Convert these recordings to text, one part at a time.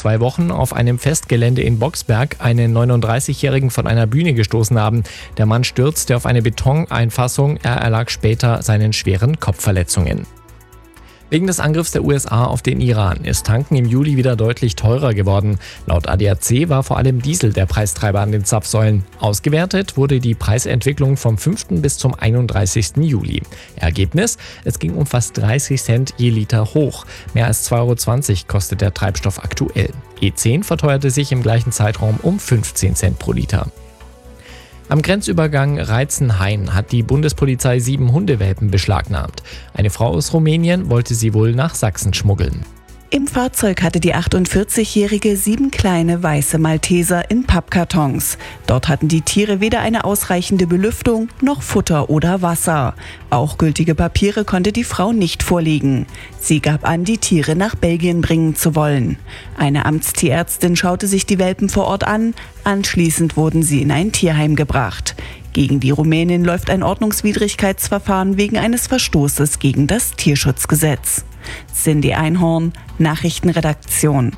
2 Wochen auf einem Festgelände in Boxberg einen 39-Jährigen von einer Bühne gestoßen haben. Der Mann stürzte auf eine Betoneinfassung. Er erlag später seinen schweren Kopfverletzungen. Wegen des Angriffs der USA auf den Iran ist Tanken im Juli wieder deutlich teurer geworden. Laut ADAC war vor allem Diesel der Preistreiber an den Zapfsäulen. Ausgewertet wurde die Preisentwicklung vom 5. bis zum 31. Juli. Ergebnis: Es ging um fast 30 Cent je Liter hoch. Mehr als 2,20 € kostet der Treibstoff aktuell. E10 verteuerte sich im gleichen Zeitraum um 15 Cent pro Liter. Am Grenzübergang Reizenhain hat die Bundespolizei 7 Hundewelpen beschlagnahmt. Eine Frau aus Rumänien wollte sie wohl nach Sachsen schmuggeln. Im Fahrzeug hatte die 48-Jährige 7 kleine weiße Malteser in Pappkartons. Dort hatten die Tiere weder eine ausreichende Belüftung noch Futter oder Wasser. Auch gültige Papiere konnte die Frau nicht vorlegen. Sie gab an, die Tiere nach Belgien bringen zu wollen. Eine Amtstierärztin schaute sich die Welpen vor Ort an. Anschließend wurden sie in ein Tierheim gebracht. Gegen die Rumänin läuft ein Ordnungswidrigkeitsverfahren wegen eines Verstoßes gegen das Tierschutzgesetz. Cindy Einhorn, Nachrichtenredaktion.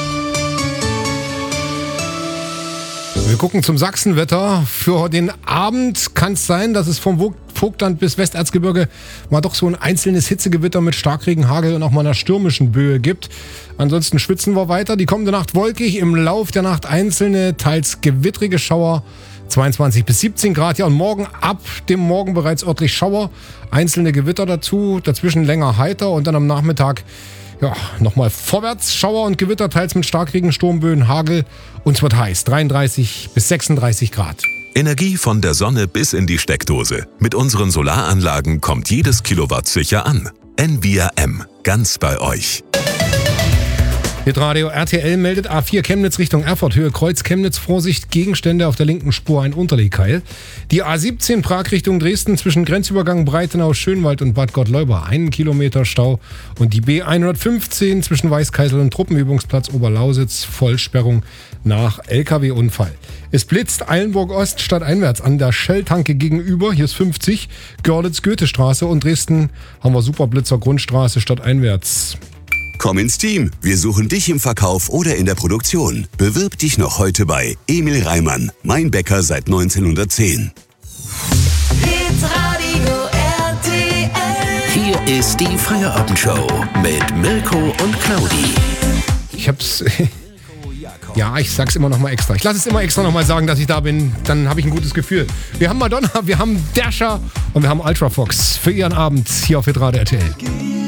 Wir gucken zum Sachsenwetter. Für den Abend kann es sein, dass es vom Vogtland bis Westerzgebirge mal doch so ein einzelnes Hitzegewitter mit Starkregen, Hagel und auch mal einer stürmischen Böe gibt. Ansonsten schwitzen wir weiter. Die kommende Nacht wolkig, im Lauf der Nacht einzelne, teils gewittrige Schauer. 22 bis 17 Grad, ja, und morgen ab dem Morgen bereits örtlich Schauer, einzelne Gewitter dazu, dazwischen länger heiter und dann am Nachmittag, ja, nochmal vorwärts Schauer und Gewitter, teils mit Starkregen, Sturmböen, Hagel, und es wird heiß, 33 bis 36 Grad. Energie von der Sonne bis in die Steckdose. Mit unseren Solaranlagen kommt jedes Kilowatt sicher an. NVRM, ganz bei euch. Hitradio RTL meldet A4 Chemnitz Richtung Erfurt, Höhe Kreuz Chemnitz, Vorsicht, Gegenstände auf der linken Spur, ein Unterlegkeil. Die A17 Prag Richtung Dresden zwischen Grenzübergang Breitenau, Schönwald und Bad Gottleuba, 1 Kilometer Stau. Und die B115 zwischen Weißkaisel und Truppenübungsplatz Oberlausitz, Vollsperrung nach LKW-Unfall. Es blitzt Eilenburg Ost stadteinwärts an der Shell-Tanke gegenüber, hier ist 50, Görlitz-Goethestraße, und Dresden haben wir Superblitzer Grundstraße stadteinwärts. Komm ins Team. Wir suchen dich im Verkauf oder in der Produktion. Bewirb dich noch heute bei Emil Reimann, mein Bäcker seit 1910. Hitradio RTL. Hier ist die Feierabendshow mit Mirko und Claudi. Ich hab's... Ja, ich sag's immer noch mal extra. Ich lasse es immer extra noch mal sagen, dass ich da bin. Dann habe ich ein gutes Gefühl. Wir haben Madonna, wir haben Dasher und wir haben Ultrafox für ihren Abend hier auf Hitradio RTL.